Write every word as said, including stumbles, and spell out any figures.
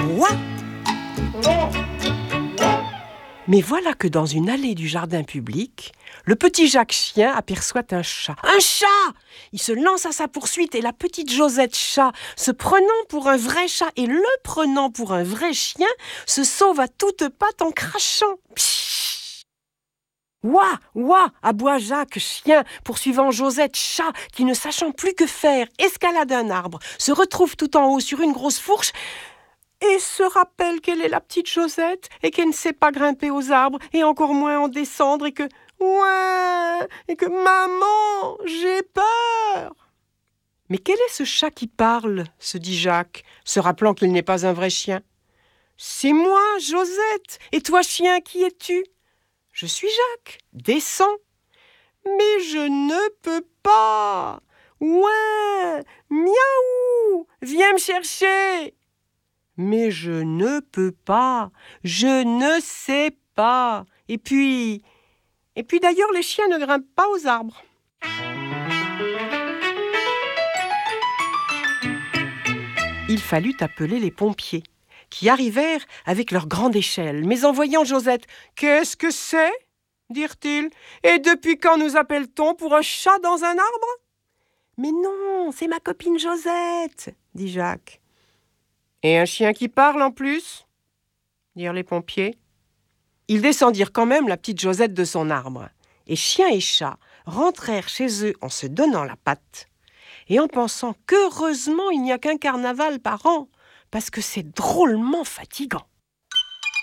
Ouah! Mais voilà que dans une allée du jardin public, le petit Jacques chien aperçoit un chat. Un chat! Il se lance à sa poursuite et la petite Josette chat, se prenant pour un vrai chat et le prenant pour un vrai chien, se sauve à toutes pattes en crachant. Pshhh! Ouah, ouah, aboie Jacques chien, poursuivant Josette chat, qui ne sachant plus que faire, escalade un arbre, se retrouve tout en haut sur une grosse fourche, et se rappelle qu'elle est la petite Josette et qu'elle ne sait pas grimper aux arbres et encore moins en descendre et que ouais et que maman, j'ai peur. Mais quel est ce chat qui parle, se dit Jacques, se rappelant qu'il n'est pas un vrai chien. C'est moi, Josette. Et toi, chien, qui es-tu? Je suis Jacques. Descends. Mais je ne peux pas. Ouais, miaou, viens me chercher. Mais je ne peux pas, je ne sais pas. Et puis, et puis d'ailleurs, les chiens ne grimpent pas aux arbres. Il fallut appeler les pompiers, qui arrivèrent avec leur grande échelle. Mais en voyant Josette, « Qu'est-ce que c'est ?» dirent-ils. « Et depuis quand nous appelle-t-on pour un chat dans un arbre ?»« Mais non, c'est ma copine Josette, » dit Jacques. Et un chien qui parle en plus, dirent les pompiers. Ils descendirent quand même la petite Josette de son arbre. Et chien et chat rentrèrent chez eux en se donnant la patte et en pensant qu'heureusement il n'y a qu'un carnaval par an, parce que c'est drôlement fatigant.